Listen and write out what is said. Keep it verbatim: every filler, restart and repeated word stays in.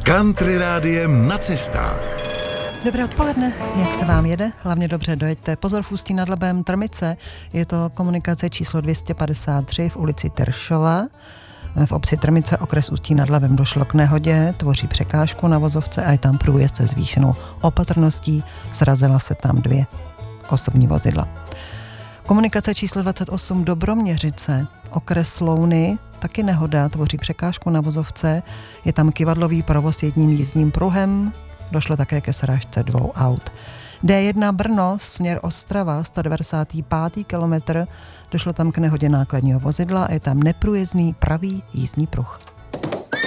Country rádiem na cestách. Dobré odpoledne, jak se vám jede? Hlavně dobře dojeďte. Pozor, v Ústí nad Labem Trmice, je to komunikace číslo dvě stě padesát tři v ulici Teršova. V obci Trmice, okres Ústí nad Labem, došlo k nehodě, tvoří překážku na vozovce a je tam průjezd se zvýšenou opatrností, srazila se tam dvě osobní vozidla. Komunikace číslo dvacet osm do Broměřice, okres Louny, taky nehoda, tvoří překážku na vozovce, je tam kyvadlový provoz jedním jízdním pruhem, došlo také ke srážce dvou aut. D jedna Brno, směr Ostrava, sto devadesátý pátý kilometr, došlo tam k nehodě nákladního vozidla a je tam neprůjezdný pravý jízdní pruh.